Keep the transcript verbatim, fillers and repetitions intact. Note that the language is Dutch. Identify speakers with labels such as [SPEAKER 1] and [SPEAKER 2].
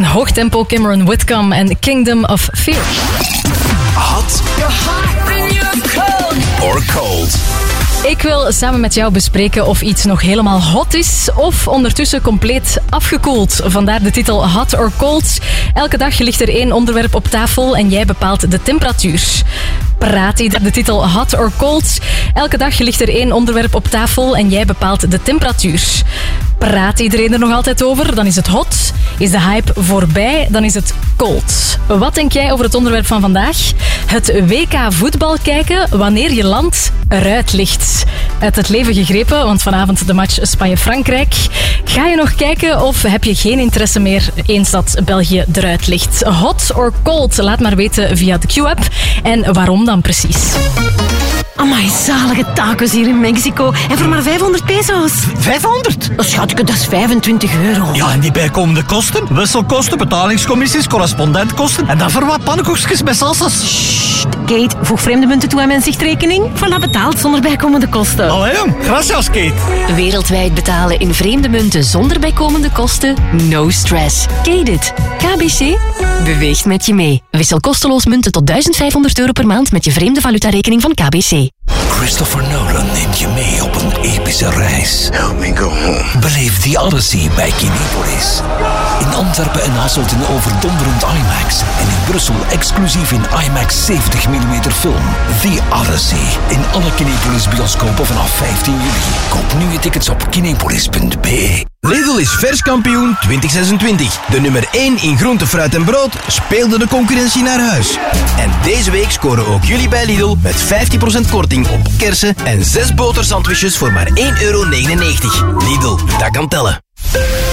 [SPEAKER 1] hoogtempo Cameron Whitcomb en Kingdom of Fear.
[SPEAKER 2] Hot or cold?
[SPEAKER 1] Ik wil samen met jou bespreken of iets nog helemaal hot is of ondertussen compleet afgekoeld. Vandaar de titel Hot or Cold. Elke dag ligt er één onderwerp op tafel en jij bepaalt de temperatuur. Praat iedereen de titel Hot or Cold. Elke dag ligt er één onderwerp op tafel en jij bepaalt de temperatuur. Praat iedereen er nog altijd over? Dan is het hot. Is de hype voorbij? Dan is het cold. Wat denk jij over het onderwerp van vandaag? Het W K voetbal kijken wanneer je land eruit ligt. Uit het leven gegrepen, want vanavond de match Spanje-Frankrijk. Ga je nog kijken of heb je geen interesse meer eens dat België eruit ligt? Hot or cold? Laat maar weten via de Q-app. En waarom dan precies?
[SPEAKER 3] Amai, zalige tacos hier in Mexico. En voor maar vijfhonderd peso's.
[SPEAKER 4] vijfhonderd?
[SPEAKER 3] Oh, schatje, dat is vijfentwintig euro.
[SPEAKER 4] Ja, en die bijkomende kosten? Wisselkosten, betalingscommissies, correspondentkosten. En dan voor wat pannenkoekjes met salsa's.
[SPEAKER 3] Sst, Kate, voeg vreemde munten toe aan mijn zichtrekening. Voilà, betaald zonder bijkomende kosten.
[SPEAKER 4] Allee, jong. Gracias, Kate.
[SPEAKER 5] Wereldwijd betalen in vreemde munten zonder bijkomende kosten? No stress. Kate it. K B C beweegt met je mee. Wissel kosteloos munten tot duizend vijfhonderd euro per maand met je vreemde valutarekening van K B C.
[SPEAKER 2] Christopher Nolan neemt je mee op een epische reis. Help me go home. Beleef The Odyssey bij Kinepolis. In Antwerpen en Hasselt in overdonderend IMAX. En in Brussel exclusief in IMAX zeventig millimeter film. The Odyssey. In alle Kinepolis bioscopen vanaf vijftien juli. Koop nu je tickets op kinepolis punt b e.
[SPEAKER 6] Lidl is verskampioen twintig zesentwintig. De nummer één in groente, fruit en brood speelde de concurrentie naar huis. En deze week scoren ook jullie bij Lidl met vijftien procent korting op kersen en zes botersandwiches voor maar één euro negenennegentig. Lidl, dat kan tellen.